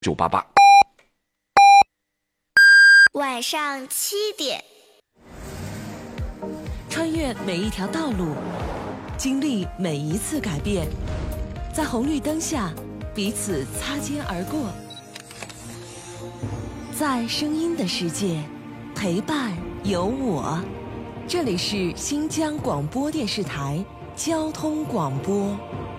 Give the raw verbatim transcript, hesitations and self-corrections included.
九八八。 晚上七点， 穿越每一条道路，经历每一次改变，在红绿灯下彼此擦肩而过，在声音的世界陪伴有我。这里是新疆广播电视台交通广播。